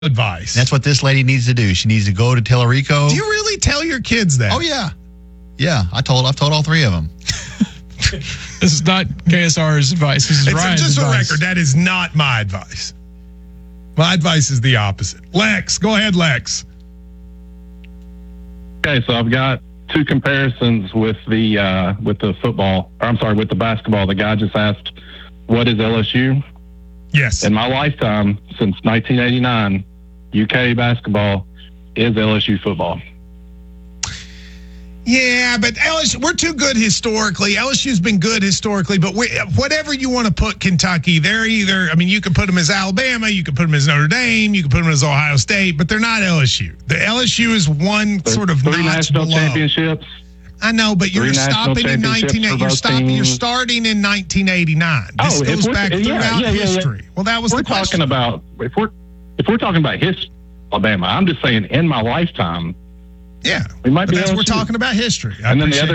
advice. That's what this lady needs to do. She needs to go to Tellurico. Do you really tell your kids that? Oh, yeah. Yeah, I've told all three of them. This is not KSR's advice. This is Ryan's just advice. a record. That is not my advice. My advice is the opposite. Lex, go ahead, Lex. Okay, so I've got two comparisons with the with the basketball. The guy just asked, what is LSU? Yes. In my lifetime, since 1989, UK basketball is LSU football. Yeah, but LSU, we're too good historically. LSU's been good historically, but whatever you want to put Kentucky, they're either, you can put them as Alabama, you can put them as Notre Dame, you can put them as Ohio State, but they're not LSU. The LSU is one sort of three notch national below. Championships. I know, but you're stopping in 1980. You're starting in 1989. This goes back throughout history. Well, that was the question. If we're talking about history, Alabama, I'm just saying in my lifetime. Yeah, we might be. We're talking about history. And then the other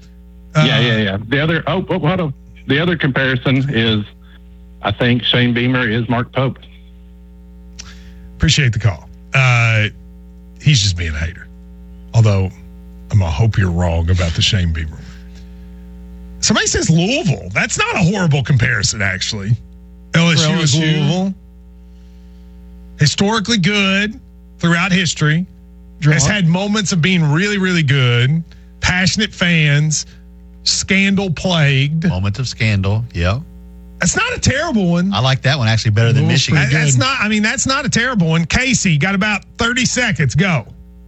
The other comparison is, I think Shane Beamer is Mark Pope. Appreciate the call. He's just being a hater. Although, I'm gonna hope you're wrong about the Shane Beamer. Somebody says Louisville. That's not a horrible comparison, actually. LSU is Louisville. Historically good throughout history. Has had moments of being really, really good. Passionate fans. Scandal plagued. Moments of scandal. Yeah. That's not a terrible one. I like that one actually better than Michigan. That's not a terrible one. Casey, got about 30 seconds. Go.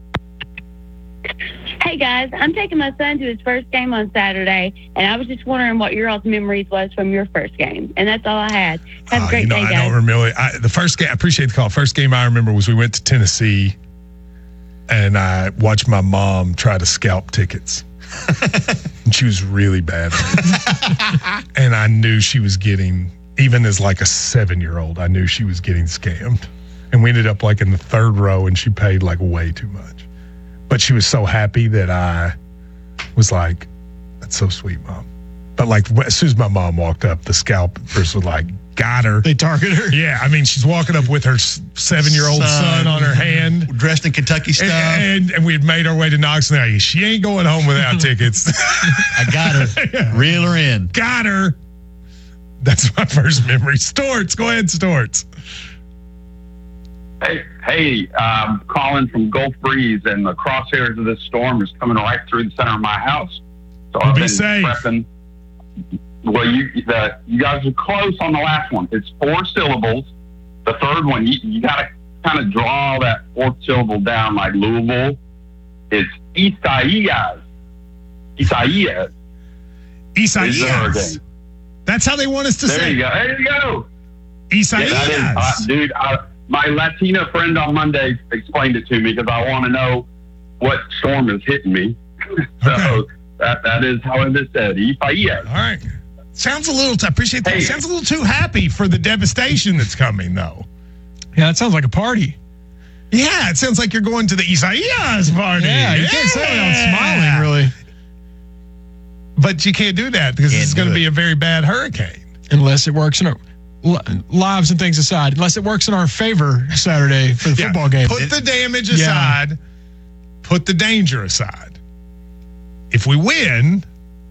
Hey guys, I'm taking my son to his first game on Saturday, and I was just wondering what your all's memories was from your first game, and that's all I had. Have a great day, guys. I don't remember. The first game, I appreciate the call. First game I remember was we went to Tennessee, and I watched my mom try to scalp tickets. And she was really bad at it. And I knew she was getting, even as like a 7-year-old, I knew she was getting scammed. And we ended up like in the third row, and she paid like way too much. But she was so happy that I was like, that's so sweet, Mom. But like as soon as my mom walked up, the scalpers were like, got her. They targeted her? Yeah, she's walking up with her 7-year-old son on her hand. Dressed in Kentucky stuff. And we had made our way to Knoxville. She ain't going home without tickets. I got her. Yeah. Reel her in. Got her. That's my first memory. Storts, go ahead, Storts. Hey, calling from Gulf Breeze, and the crosshairs of this storm is coming right through the center of my house. So I've been prepping. Well, you guys are close on the last one. It's 4 syllables. The third one, you got to kind of draw that fourth syllable down like Louisville. It's Isaías. Isaías. That's how they want us to say. There you go. Isaías. Dude, my Latina friend on Monday explained it to me because I want to know what storm is hitting me. So that is how it is said. Isaías. All right. Sounds a little, I appreciate that. Sounds a little too happy for the devastation that's coming, though. Yeah, that sounds like a party. Yeah, it sounds like you're going to the Isaías party. Yeah, you can't say without smiling, really. But you can't do that because it's going to be a very bad hurricane. Unless it works in our lives and things aside. Unless it works in our favor Saturday for the football game. Put the damage aside. Put the danger aside. If we win,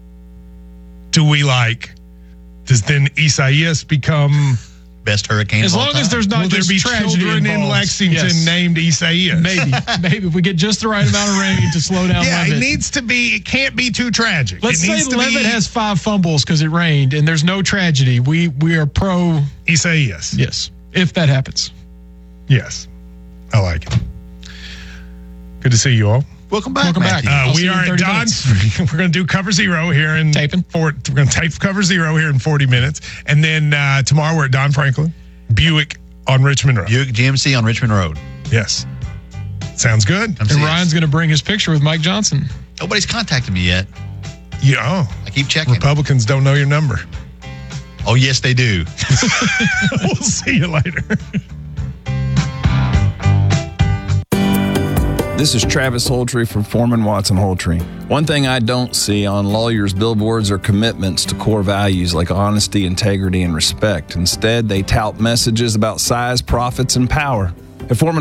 does then Isaías become best hurricane as long as there's not just tragedy children in Lexington named Isaías? Maybe if we get just the right amount of rain to slow down Levitt. It can't be too tragic. Let's say Levitt has 5 fumbles because it rained and there's no tragedy. We are pro Isaías. Yes, if that happens. Yes, I like it. Good to see you all. Welcome back. We are at Don's. We're going to do Cover Zero here in taping. We're going to tape Cover Zero here in 40 minutes, and then tomorrow we're at Don Franklin, Buick on Richmond Road. Buick GMC on Richmond Road. Yes, sounds good. And Ryan's going to bring his picture with Mike Johnson. Nobody's contacted me yet. Yeah, I keep checking. Republicans don't know your number. Oh yes, they do. We'll see you later. This is Travis Holtree from Foreman Watson Holtree. One thing I don't see on lawyers' billboards are commitments to core values like honesty, integrity, and respect. Instead, they tout messages about size, profits, and power. At Foreman